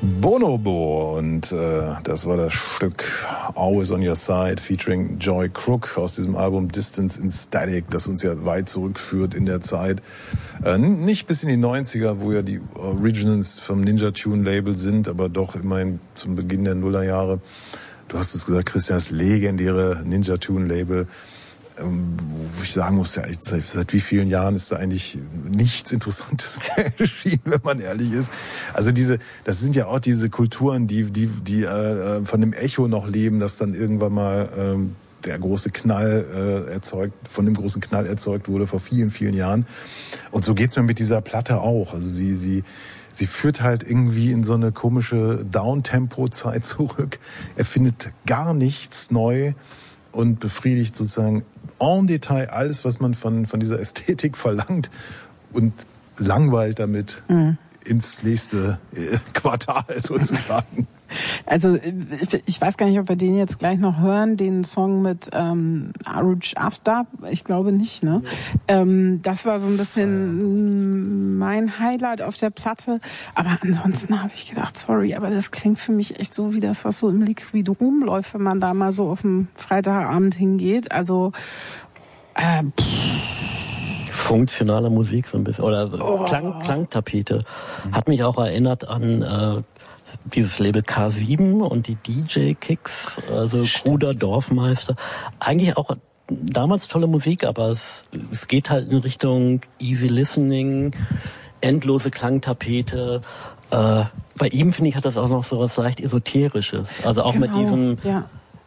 Bonobo und das war das Stück Always on Your Side featuring Joy Crook aus diesem Album Distance in Static, das uns ja weit zurückführt in der Zeit. Nicht bis in die 90er, wo ja die Originals vom Ninja Tune Label sind, aber doch immerhin zum Beginn der Nullerjahre. Du hast es gesagt, Christian, das legendäre Ninja Tune Label, wo ich sagen muss, ja, seit wie vielen Jahren ist da eigentlich nichts Interessantes mehr erschienen, wenn man ehrlich ist. Also das sind ja auch diese Kulturen, die von dem Echo noch leben, dass dann irgendwann mal der große Knall von dem großen Knall erzeugt wurde vor vielen, vielen Jahren. Und so geht's mir mit dieser Platte auch. Also sie führt halt irgendwie in so eine komische Downtempo-Zeit zurück. Er findet gar nichts neu und befriedigt sozusagen en Detail alles, was man von dieser Ästhetik verlangt und langweilt damit ins nächste Quartal sozusagen. Also ich weiß gar nicht, ob wir den jetzt gleich noch hören, den Song mit Aruj Aftab. Ich glaube nicht, ne? Das war so ein bisschen mein Highlight auf der Platte. Aber ansonsten habe ich gedacht, sorry, aber das klingt für mich echt so wie das, was so im Liquid rumläuft, wenn man da mal so auf dem Freitagabend hingeht. Also funktionale Musik so ein bisschen oder Klangtapete. Hat mich auch erinnert an dieses Label K7 und die DJ-Kicks, also Kruder, Dorfmeister. Eigentlich auch damals tolle Musik, aber es geht halt in Richtung Easy Listening, endlose Klangtapete. Bei ihm, finde ich, hat das auch noch so was leicht Esoterisches. Also auch mit diesem... Ja.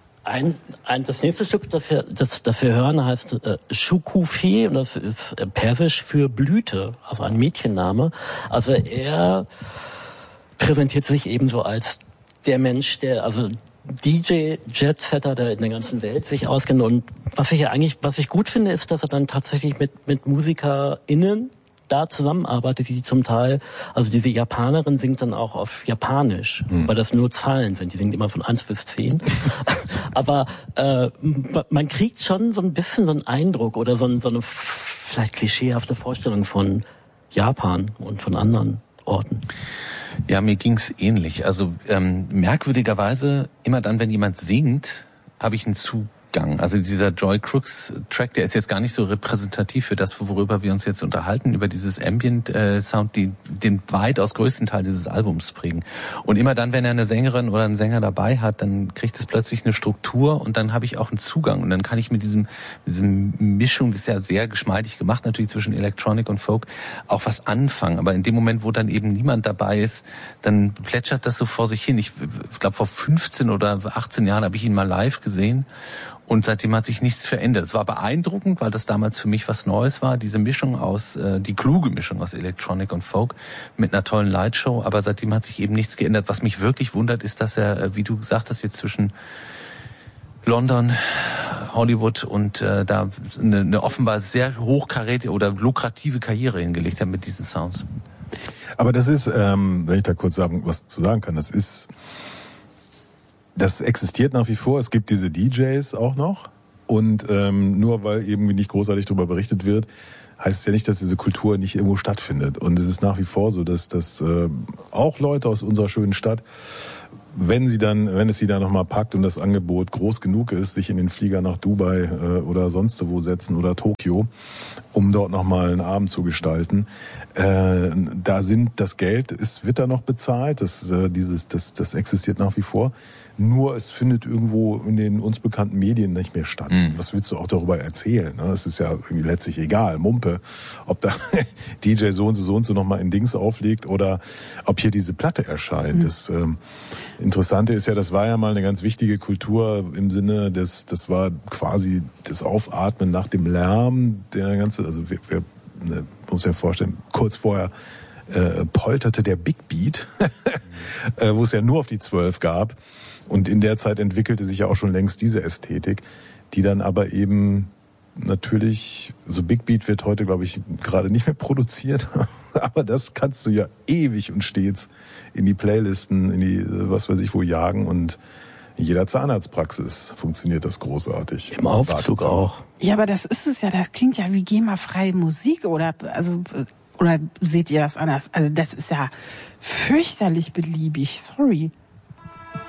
Das nächste Stück, das wir hören, heißt Shukufi und das ist persisch für Blüte, also ein Mädchenname. Also er präsentiert sich ebenso als der Mensch, also DJ, Jet-Setter, der in der ganzen Welt sich auskennt. Und was ich gut finde, ist, dass er dann tatsächlich mit MusikerInnen da zusammenarbeitet, die zum Teil, also diese Japanerin singt dann auch auf Japanisch, weil das nur Zahlen sind, die singt immer von 1 bis 10. Aber man kriegt schon so ein bisschen so einen Eindruck oder so eine vielleicht klischeehafte Vorstellung von Japan und von anderen Orten. Ja, mir ging's ähnlich. Also merkwürdigerweise, immer dann, wenn jemand singt, habe ich einen Zugang. Also dieser Joy Crooks Track, der ist jetzt gar nicht so repräsentativ für das, worüber wir uns jetzt unterhalten, über dieses Ambient-Sound, die den weitaus größten Teil dieses Albums prägen. Und immer dann, wenn er eine Sängerin oder einen Sänger dabei hat, dann kriegt es plötzlich eine Struktur und dann habe ich auch einen Zugang. Und dann kann ich mit diesem Mischung, das ist ja sehr geschmeidig gemacht, natürlich zwischen Electronic und Folk, auch was anfangen. Aber in dem Moment, wo dann eben niemand dabei ist, dann plätschert das so vor sich hin. Ich glaube, vor 15 oder 18 Jahren habe ich ihn mal live gesehen. Und seitdem hat sich nichts verändert. Es war beeindruckend, weil das damals für mich was Neues war. Diese Mischung die kluge Mischung aus Electronic und Folk mit einer tollen Lightshow. Aber seitdem hat sich eben nichts geändert. Was mich wirklich wundert, ist, dass er, wie du gesagt hast, jetzt zwischen London, Hollywood und da eine offenbar sehr hochkarätige oder lukrative Karriere hingelegt hat mit diesen Sounds. Aber das ist, wenn ich da kurz was zu sagen kann, das existiert nach wie vor. Es gibt diese DJs auch noch. Und nur weil irgendwie nicht großartig darüber berichtet wird, heißt es ja nicht, dass diese Kultur nicht irgendwo stattfindet. Und es ist nach wie vor so, dass auch Leute aus unserer schönen Stadt, wenn es sie dann nochmal packt und das Angebot groß genug ist, sich in den Flieger nach Dubai oder sonst wo setzen oder Tokio, um dort nochmal einen Abend zu gestalten. Das Geld wird da noch bezahlt, das existiert nach wie vor. Nur es findet irgendwo in den uns bekannten Medien nicht mehr statt. Was willst du auch darüber erzählen? Das ist ja irgendwie letztlich egal, Mumpe, ob da DJ so und so nochmal in Dings auflegt oder ob hier diese Platte erscheint. Das Interessante ist ja, das war ja mal eine ganz wichtige Kultur im Sinne das war quasi das Aufatmen nach dem Lärm, der ganze, also wer muss ja vorstellen, kurz vorher polterte der Big Beat, wo es ja nur auf die 12 gab. Und in der Zeit entwickelte sich ja auch schon längst diese Ästhetik, die dann aber eben natürlich, so Big Beat wird heute, glaube ich, gerade nicht mehr produziert, aber das kannst du ja ewig und stets in die Playlisten, in die was weiß ich wo jagen und in jeder Zahnarztpraxis funktioniert das großartig. Im Aufzug auch. Ja, aber das ist es ja, das klingt ja wie GEMA-freie Musik oder, also Oder seht ihr das anders? Also das ist ja fürchterlich beliebig, sorry.